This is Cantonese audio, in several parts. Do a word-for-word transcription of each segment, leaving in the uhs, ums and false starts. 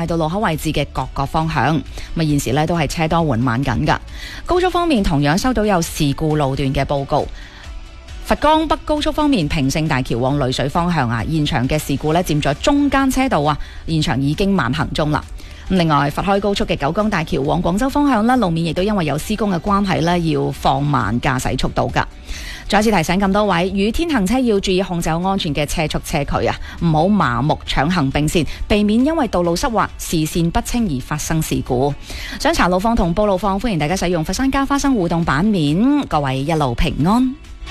大道路口位置嘅各個方向。咁啊，現時呢都係車多緩慢緊㗎。高速方面同樣收到有事故路段嘅報告。佛岡北高速方面，平勝大橋往濾水方向啊，現場嘅事故呢佔咗中間車道啊，現場已經慢行中啦。另外，佛開高速嘅九江大橋往廣州方向呢，路面亦都因為有施工嘅關係呢，要放慢駕駛速度㗎。再次提醒咁多位，雨天行車要注意控制安全嘅車速車距啊，唔好盲目搶行並線，避免因為道路濕滑、視線不清而發生事故。想查路況同報路況，歡迎大家使用佛山加花生互動版面。各位一路平安。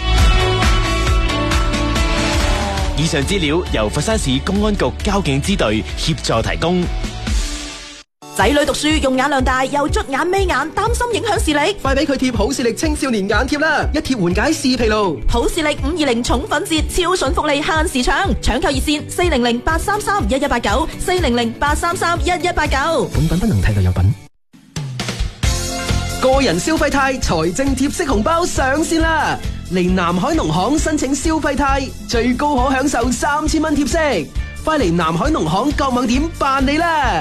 以上資料由佛山市公安局交警支隊協助提供。 仔女讀書用眼量大，又捽眼眯眼，擔心影響視力， 快俾佢貼好視力青少年眼貼啦！一貼緩解視疲勞。 好視力五二零寵粉節超筍福利限時搶，搶購熱線四零零八三三一一八九四零零八三三一一八九。 本品不能替代有品。個人消費貸財政貼息紅包上線啦！嚟南海農行申請消費貸，最高可享受三千蚊貼息。快嚟南海農行各網點辦理啦！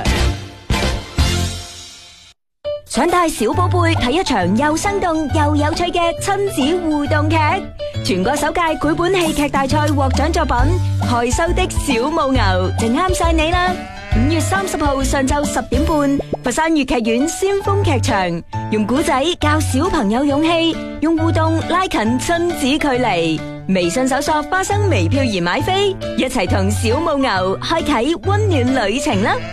想帶小寶貝睇一場又生動又有趣嘅親子互動劇，全國首屆繪本戲劇大賽獲獎作品《害羞的小母牛》就啱晒你啦！五月三十號上晝十點半，佛山粵劇院先鋒劇場，用古仔教小朋友勇氣，用互動拉近親子距離。微信搜索花生微票而買飛，一齊同小母牛開啟溫暖旅程啦！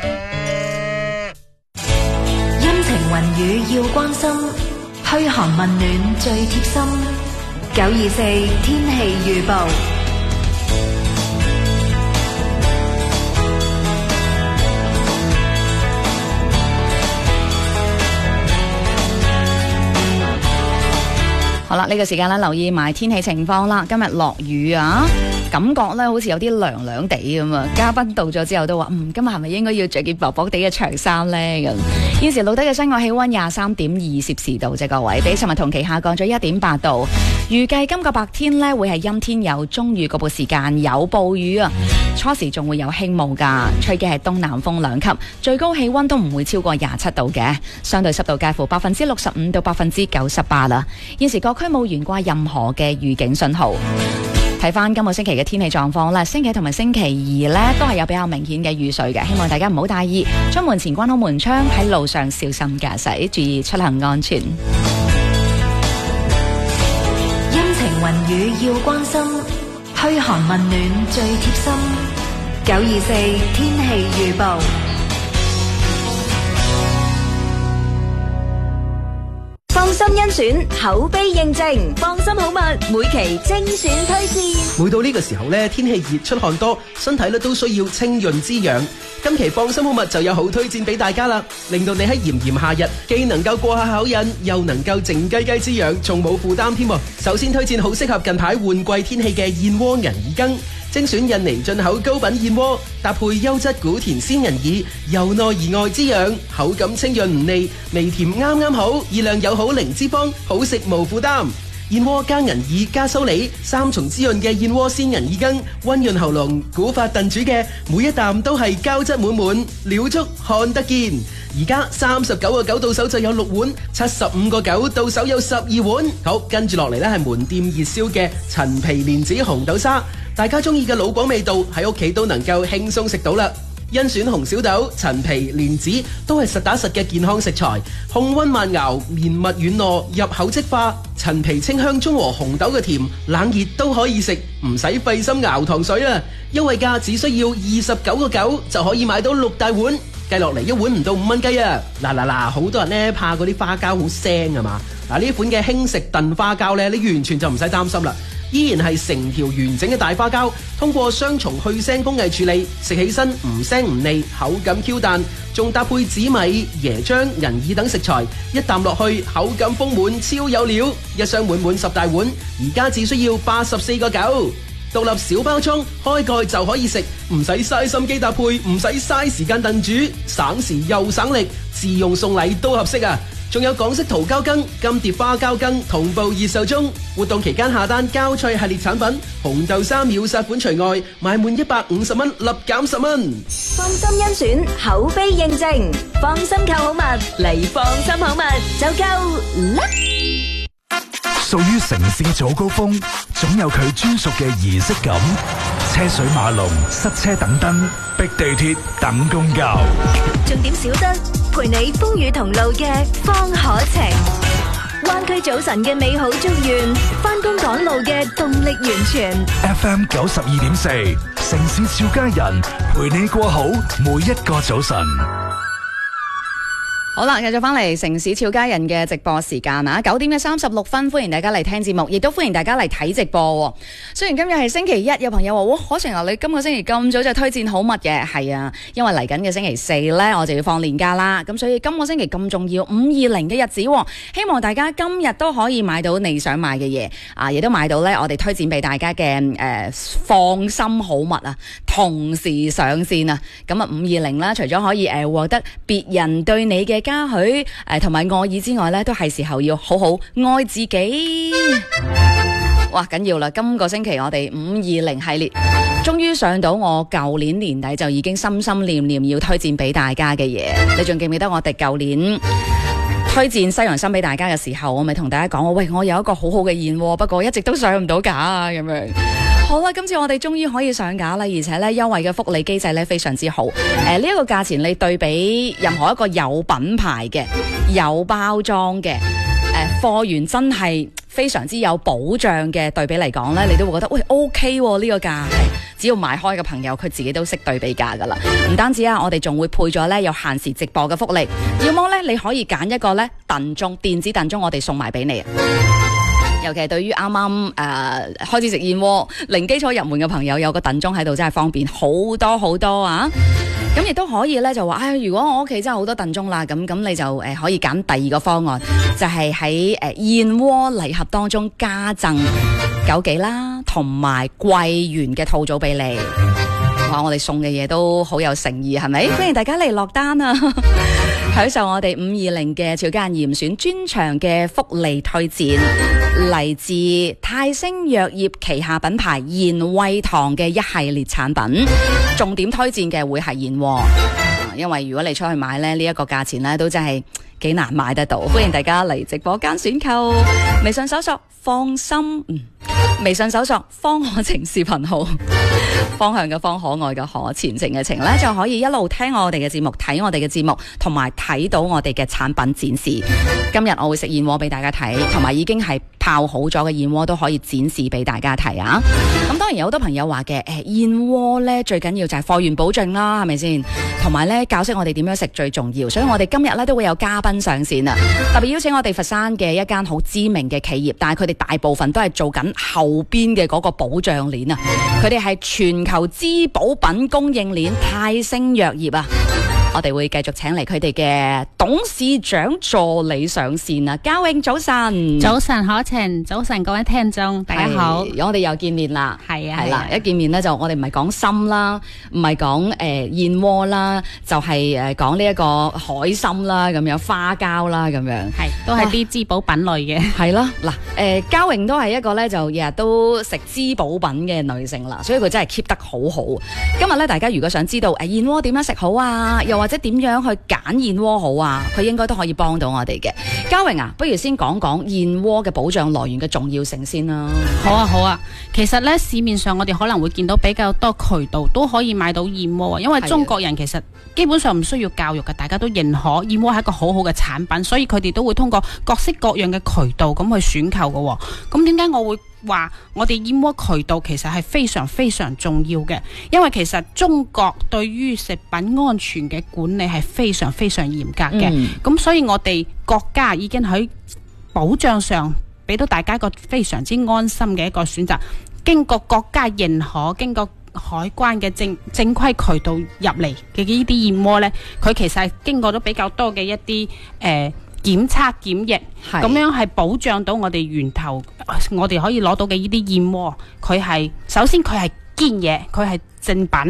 陰晴雲雨要關心，噓寒問暖最貼心。九二四天氣預報。 好啦，呢個時間咧，留意埋天氣情況啦。今日落雨啊，感覺咧好似有啲涼涼地咁啊。嘉賓到咗之後都話，嗯，今日係咪應該要着件薄薄地嘅長衫呢？咁現時錄低嘅室外氣溫廿三點二攝氏度啫，各位，比尋日同期下降咗一點八度。預計今個白天呢會係陰天有中雨，局部時間有暴雨啊。初時仲會有輕霧噶，吹嘅係東南風兩級，最高氣溫都唔會超過廿七度嘅，相對濕度介乎百分之六十五到百分之九十八啦。現時各區冇懸掛任何嘅預警信號。睇翻今個星期嘅天氣狀況啦，星期同埋星期二呢都係有比較明顯嘅雨水嘅，希望大家唔好大意，出門前關好門窗，喺路上小心駕駛，注意出行安全。 陰晴雲雨要關心，噓寒問暖最貼心。九二四天氣預報。 放心甄選，口碑認證，放心好物，每期精選推薦。 每到呢個時候呢，天氣熱出汗多，身體咧都需要清潤滋養。今期放心好物就有好推薦俾大家啦，令到你喺炎炎夏日既能夠過下口癮，又能夠靜雞雞滋養，仲冇負擔添。首先推薦好適合近排換季天氣嘅燕窩銀耳羹。精選印尼進口高品燕窩，搭配優質古田鮮銀耳，由內而外滋養，口感清潤唔膩，微甜啱啱好，熱量又好，零脂肪，好食無負擔。燕窩加銀耳加蘇梨，三重滋潤嘅燕窩鮮銀耳羹，溫潤喉嚨，古法燉煮嘅，每一啖都係膠質滿滿，料足看得見。而家三十九個九到手就有六碗，七十五個九到手有十二碗。好，跟住落嚟呢係門店熱銷嘅陳皮蓮子紅豆沙。大家中意嘅老廣味道喺屋企都能夠輕鬆食到啦。甄選紅小豆、陳皮、蓮子都係實打實嘅健康食材，控溫慢熬，綿密軟糯，入口即化。陳皮清香中和紅豆嘅甜，冷熱都可以食，唔使費心熬糖水啦。優惠價只需要二十九個九就可以買到六大碗，計落嚟一碗唔到五蚊雞啊！嗱嗱嗱，好多人呢怕嗰啲花膠好腥啊嘛，嗱呢款嘅輕食燉花膠呢，你完全就唔使擔心啦。依然係成條完整嘅大花膠，通過雙重去腥工藝處理，食起身唔腥唔膩，口感 Q 彈，仲搭配紫米、椰漿、銀耳等食材，一啖落去口感豐滿，超有料。一箱滿滿十大碗，而家只需要八十四個九，獨立小包裝，開蓋就可以食，唔使嘥心機搭配，唔使嘥時間燉煮，省時又省力，自用送禮都合適啊！ 仲有港式桃膠羹、金蝶花膠羹同步熱售中。活動期間下單膠脆系列產品，紅豆沙秒殺款除外，買滿一百五十蚊立減十蚊。 放心甄選，口碑認證，放心購好物嚟放心好物就夠啦。 屬於城市嘅早高峰，總有佢專屬嘅儀式感。車水馬龍、塞車等燈，逼地鐵等公交。 重點少得陪你風雨同路嘅方可情，灣區早晨嘅美好祝願，返工趕路嘅動力源泉。 F M 九十二點四，城市俏佳人陪你過好每一個早晨。 好啦，繼續翻嚟城市俏佳人嘅直播時間啊，九點嘅三十六分，歡迎大家嚟聽節目，亦都歡迎大家嚟睇直播。雖然今日係星期一，有朋友話：哇，可晴啊，你今個星期咁早就推薦好物嘅？係啊，因為嚟緊嘅星期四呢，我就要放年假啦，咁所以今個星期咁重要，五二零嘅日子，希望大家今日都可以買到你想買嘅嘢啊，亦都買到呢我哋推薦俾大家嘅誒、呃、放心好物啊，同時上線啊，咁啊五二零啦，除咗可以誒獲、呃、得別人對你嘅嘉許誒同埋愛意之外咧，都係時候要好好愛自己。哇，緊要啦！今個星期我哋五二零系列終於上到我舊年年底就已經心心念念要推薦俾大家嘅嘢。你仲記唔記得我哋舊年推薦西洋參俾大家嘅時候，我咪同大家講，喂，我有一個好好嘅燕窩，不過一直都上唔到架啊，咁樣。好啦，今次我哋終於可以上架啦，而且咧優惠嘅福利機制咧非常之好。誒、呃，呢、這、一個價錢你對比任何一個有品牌嘅、有包裝嘅、誒、呃、貨源真係非常之有保障嘅對比嚟講咧，你都會覺得喂 OK 呢、呢個價係，只要買開嘅朋友佢自己都識對比價噶啦。唔單止啊，我哋仲會配咗咧有限時直播嘅福利，要麼咧你可以揀一個咧燉盅電子燉盅，我哋送埋俾你。尤其係對於啱啱誒開始食燕窩、零基礎入門嘅朋友，有個燉盅喺度真係方便好多好多啊！咁亦都可以咧就話，唉，如果我屋企真係好多燉盅啦，咁咁你就誒、呃、可以揀第二個方案，就係喺誒燕窩禮盒當中加贈枸杞啦，同埋桂圓嘅套組俾你。哇！我哋送嘅嘢都好有誠意，係咪？歡迎大家嚟落單啊！享受我哋五二零嘅俏佳人嚴選專場嘅福利推薦，嚟自泰星藥業旗下品牌燕惠堂嘅一系列產品，重點推薦嘅會係燕窩，因為如果你出去買咧，呢、這、一個價錢咧都真係幾難買得到。歡迎大家嚟直播間選購，微信搜索放心，嗯，微信搜索方可情視頻號。方向嘅方，可愛嘅可，前程嘅程咧，就可以一路聽我哋嘅節目，睇我哋嘅節目，同埋睇到我哋嘅產品展示。今日我會食燕窩俾大家睇，同埋已經係泡好咗嘅燕窩都可以展示俾大家睇啊！咁當然有好多朋友話嘅，誒燕窩咧最緊要就係貨源保證啦，係咪先？同埋咧教識我哋點樣食最重要，所以我哋今日咧都會有嘉賓上線啊！特別邀請我哋佛山嘅一間好知名嘅企業，但係佢哋大部分都係做緊後邊嘅嗰個保障鏈啊！佢哋係全球滋補品供應鏈泰星藥業啊！我哋會繼續請嚟佢哋嘅董事長助理上線啊！嘉穎早晨， 早晨可晴，早晨各位聽眾，大家好， 我哋又見面啦， 係啊， 係啦，一見面咧就我哋唔係講參啦，唔係講誒燕窩啦，就係誒講呢一個海參啦，咁樣花膠啦，咁樣係都係啲滋補品類嘅， 係啦，嗱誒嘉穎都係一個咧就日日都食滋補品嘅女性啦，所以佢真係 keep 得好好。今日咧大家如果想知道誒燕窩點樣食好啊，又或者點樣去揀燕窩好啊？佢應該都可以幫到我哋嘅。嘉穎啊，不如先講講燕窩嘅保障來源嘅重要性先啦。 好啊，好啊。其實咧，市面上我哋可能會見到比較多渠道都可以買到燕窩啊。因為中國人其實基本上唔需要教育嘅，大家都認可燕窩係一個好好嘅產品，所以佢哋都會通過各式各樣嘅渠道咁去選購嘅。咁點解我會話我哋燕窩渠道其實係非常非常重要嘅？因為其實中國對於食品安全嘅管理係非常非常嚴格嘅，咁、嗯、所以我哋國家已經喺保障上俾到大家一個非常之安心嘅一個選擇。經過國家認可，經過海關嘅正正規渠道入嚟嘅呢啲燕窩呢，佢其實係經過咗比較多嘅一啲誒。呃檢測檢疫，咁樣係保障到我哋源頭，我哋可以攞到嘅呢啲燕窩，佢係首先佢係堅嘢，佢係正品，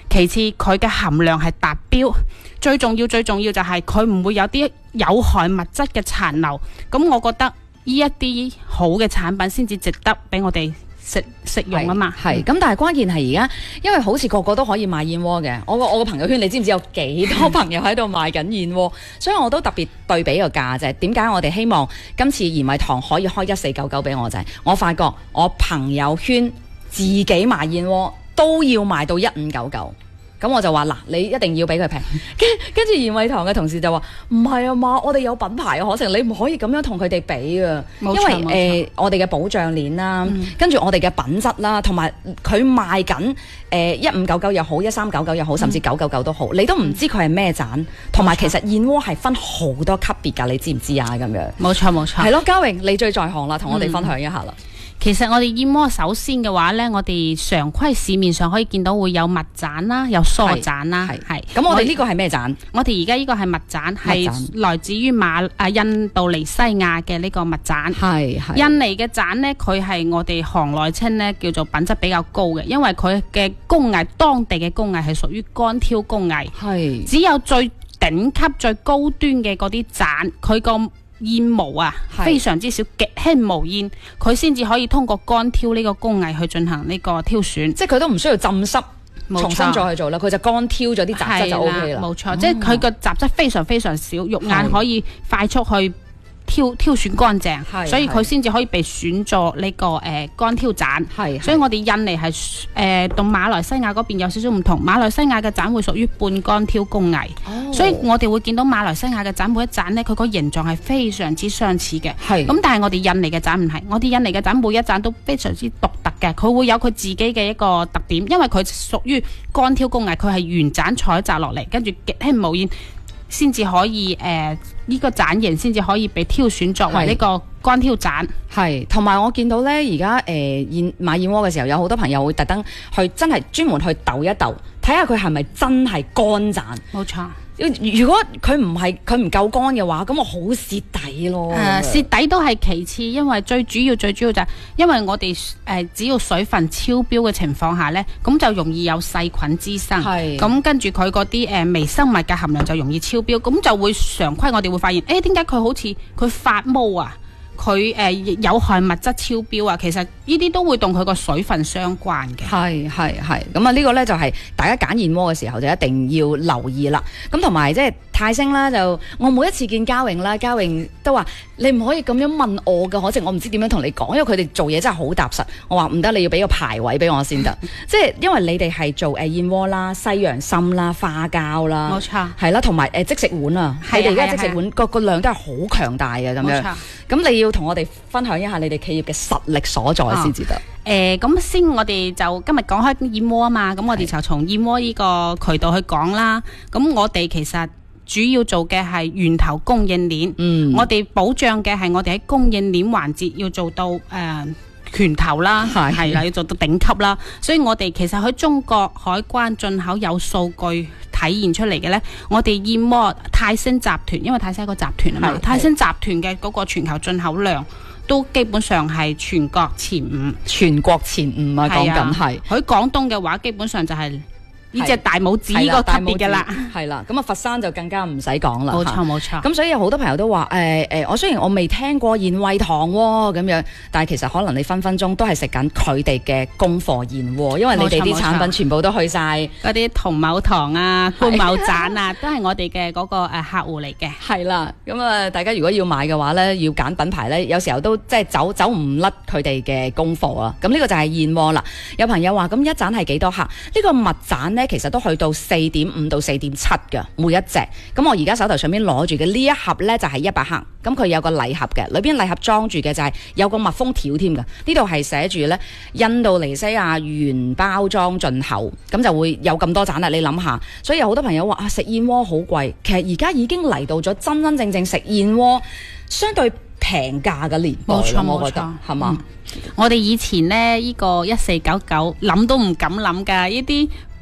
其次佢嘅含量係達標，最重要最重要就係佢唔會有啲有害物質嘅殘留。咁我覺得呢一啲好嘅產品先至值得俾我哋食食用啊嘛。 係咁，但係關鍵係而家，因為好似個個都可以賣燕窩嘅。我個我個朋友圈，你知唔知有幾多朋友喺度賣緊燕窩？所以我都特別對比個價啫。點解我哋希望今次賢惠堂可以開一四九九俾我就係、是，我發覺我朋友圈自己賣燕窩都要賣到一五九九。咁我就話嗱，你一定要俾佢平。跟跟住賢惠堂嘅同事就話唔係啊嘛，我哋有品牌嘅可成，你唔可以咁樣同佢哋比啊。因為誒、呃、我哋嘅保障鏈啦，嗯、跟住我哋嘅品質啦，同埋佢賣緊誒一五九九又好，一三九九又好，甚至九九九都好，嗯、你都唔知佢係咩盞。同埋其實燕窩係分好多級別㗎，你知唔知啊？咁樣冇錯冇錯。係咯，嘉榮你最在行啦，同我哋分享一下啦。嗯其實我哋燕窩首先嘅話呢，我哋常規市面上可以見到會有蜜盞啦，有疏盞啦，係。 咁我哋呢個係咩盞？ 我哋而家呢個係蜜盞，係來自於馬啊印度尼西亞嘅呢個蜜盞。係係。印尼嘅盞呢，佢係我哋行內稱呢叫做品質比較高嘅，因為佢嘅工藝，當地嘅工藝係屬於乾挑工藝。係。只有最頂級、最高端嘅嗰啲盞，佢個燕毛啊，非常之少，極輕無煙，佢先至可以通過乾挑呢個工藝去進行呢個挑選， 即係佢都唔需要浸濕，重新再去做啦，佢就乾挑咗啲雜質就 O K 啦。 冇錯，即係佢個雜質非常非常少，肉眼可以快速去挑挑選乾淨，所以佢先至可以被選作呢、這個誒、呃、乾挑盞。係，所以我哋印尼係誒同馬來西亞嗰邊有少少唔同，馬來西亞嘅盞會屬於半乾挑工藝，哦、所以我哋會見到馬來西亞嘅盞每一盞呢，佢個形狀係非常之相似嘅。係，咁但係我哋印尼嘅盞唔係，我哋印尼嘅盞每一盞都非常之獨特嘅，佢會有佢自己嘅一個特點，因為佢屬於乾挑工藝，佢係原盞採摘落嚟，跟住極輕無煙。先至可以誒，呢、呃這個盞型先至可以被挑選作為呢個乾挑盞。 係，同埋我見到咧，而家誒燕買燕窩嘅時候，有好多朋友會特登去真係專門去鬥一鬥，睇下佢係咪真係乾盞。 冇錯。 如果佢唔係佢唔夠乾嘅話，咁我好蝕底咯。誒、 呃，蝕底都係其次，因為最主要最主要就係因為我哋誒、呃、只要水分超標嘅情況下咧，咁就容易有細菌滋生。係。咁跟住佢嗰啲誒微生物嘅含量就容易超標，咁就會常規我哋會發現，誒點解佢好似佢發毛啊？佢誒、呃、有害物質超標啊，其實呢啲都會同佢個水分相關嘅。係係係，咁啊呢個呢，就係大家揀燕窩嘅時候就一定要留意啦。咁同埋即係泰星啦，就我每一次見嘉穎啦，嘉穎都話你唔可以咁樣問我㗎，可惜我唔知點樣同你講，因為佢哋做嘢真係好踏實。我話唔得，你要俾個排位俾我先得。即係因為你哋係做誒燕窩啦、西洋參啦、花膠啦，冇錯，係啦，同埋誒即食碗啊，你哋而家即食碗個個量都係好強大嘅咁樣。冇錯。咁你要同我哋分享一下你哋企業嘅實力所在先至得。 誒，咁、呃、先我哋就今日講開燕窩啊嘛，咁我哋就從燕窩呢個渠道去講啦。咁我哋其實主要做嘅係源頭供應鏈，嗯，我哋保障嘅係我哋喺供應鏈環節要做到誒、呃、拳頭啦，係係啦，要做到頂級啦。所以我哋其實喺中國海關進口有數據體現出嚟嘅呢，我哋燕窩泰星集團，因為泰星係一個集團啊嘛，泰星集團嘅嗰個全球進口量都基本上係全國前五， 全國前五啊，講緊係。 喺廣東嘅話，基本上就係、是。呢隻大拇指呢個級別嘅啦， 係啦，咁啊佛山就更加唔使講啦。 冇錯冇錯。 咁所以有好多朋友都話誒誒，我雖然我未聽過燕惠堂喎咁樣，但係其實可能你分分鐘都係食緊佢哋嘅供貨燕窩，因為你哋啲產品全部都去晒嗰啲同某堂啊、官某盞啊，都係我哋嘅嗰個誒客戶嚟嘅。 係啦，咁啊大家如果要買嘅話咧，要揀品牌咧，有時候都即係走走唔甩佢哋嘅供貨啊。咁呢個就係燕窩啦。有朋友話咁一盞係幾多克？呢個蜜盞咧。其實都去到四點五到四點七嘅每一隻，咁我而家手頭上邊攞住嘅呢一盒呢，就係一百克，咁佢有個禮盒嘅，裏邊禮盒裝住嘅就係有個密封條添嘅，呢度係寫住呢印度尼西亞原包裝進口，咁就會有咁多盞啦。你諗下，所以有好多朋友話啊，食燕窩好貴，其實而家已經嚟到咗真真正正食燕窩相對平價嘅年代，冇錯我覺得係嘛？我哋以前呢，呢、呢個一四九九諗都唔敢諗噶，呢啲。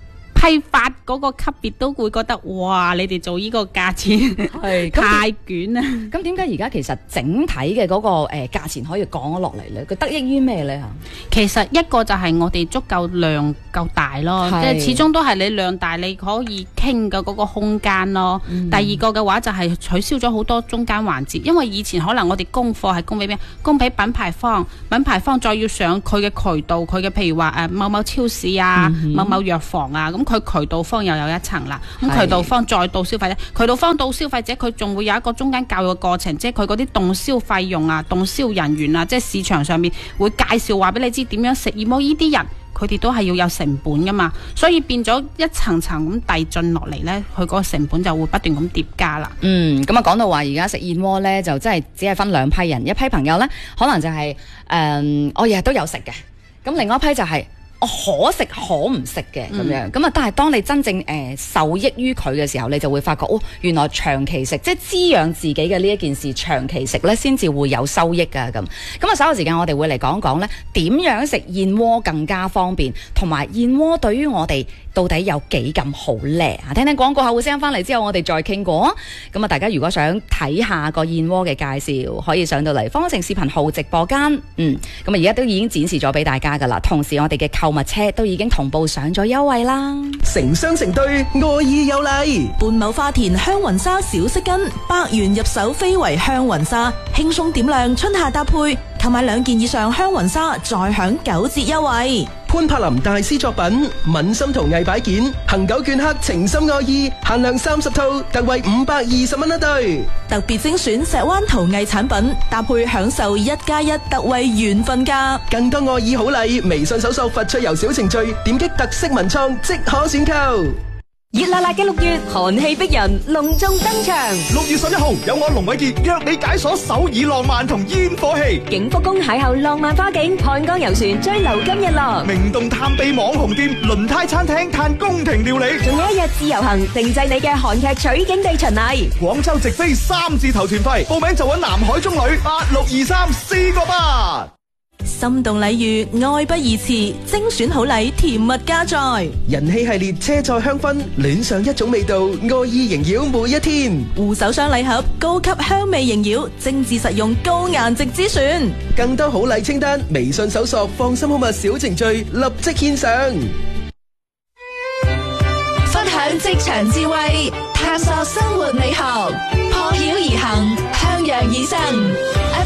批發嗰個級別都會覺得哇，你哋做呢個價錢係太捲啦。 咁點解而家其實整體嘅嗰個誒價錢可以降咗落嚟咧？佢得益於咩咧？ 其實一個就係我哋足夠量夠大咯，即係始終都係你量大，你可以傾嘅嗰個空間咯。嗯、第二個嘅話就係取消咗好多中間環節，因為以前可能我哋供貨係供俾咩？供俾品牌方，品牌方再要上佢嘅渠道，佢嘅譬如話誒某某超市啊、嗯、某某藥房啊，咁佢渠道方又有一層啦。咁渠道方再到消費者，渠道方到消費者，佢仲會有一個中間教育嘅過程，即係佢嗰啲動銷費用啊、動銷人員啊，即係市場上面會介紹話俾你知點樣食燕窩，呢啲人佢哋都係要有成本噶嘛，所以變咗一層層咁遞進落嚟呢，佢嗰個成本就會不斷咁疊加啦。 嗯，咁啊講到話而家食燕窩呢，就真係只係分兩批人，一批朋友呢，可能就係、是、誒、呃、我日日都有食嘅，咁另外一批就係、是。我可食可唔食嘅咁樣，咁啊、嗯，但係當你真正誒、呃、受益於佢嘅時候，你就會發覺，哦，原來長期食，即係滋養自己嘅呢一件事，長期食咧先至會有收益噶咁。咁啊，稍後時間我哋會嚟講講咧，點樣食燕窩更加方便，同埋燕窩對於我哋到底有幾咁好咧？啊，聽聽廣告後會聲翻嚟之後，我哋再傾過。咁啊，大家如果想睇下個燕窩嘅介紹，可以上到嚟方城視頻號直播間。嗯，咁啊，而家都已經展示咗俾大家噶啦。同時，我哋嘅購物車都已經同步上咗優惠啦。 成雙成對，愛意有禮。 半畝花田香雲紗小色根，百元入手非遺香雲紗，輕鬆點亮春夏搭配，購買兩件以上香雲紗再享九折優惠。 潘柏林大師作品敏心陶藝擺件，恒久镌刻情深愛意，限量三十套，特惠五百二十蚊一對。 特別精選石灣陶藝產品，搭配享受一加一特惠緣分價。 更多愛意好禮，微信搜索佛趣遊小程序，點擊特色文創即可選購。 熱辣辣嘅六月，寒氣逼人，隆重登場。 六月十一號，有我龍偉傑約你解鎖首爾浪漫同煙火氣。 景福宮邂逅浪漫花景，漢江遊船追流金日落。 明洞探秘網紅店，輪胎餐廳嘆宮廷料理。 仲有一日自由行，定製你嘅韓劇取景地巡禮。 廣州直飛三字頭團費，報名就揾南海中旅八六二三四個八。 心動禮遇，愛不宜遲，精選好禮，甜蜜加載。 人氣系列車載香薰，戀上一種味道，愛意縈繞每一天。 護手霜禮盒，高級香味縈繞，精緻實用，高顏值之選。 更多好禮清單，微信搜索放心好物小程序，立即獻上。 分享職場智慧，探索生活美學，破曉而行，向陽而生。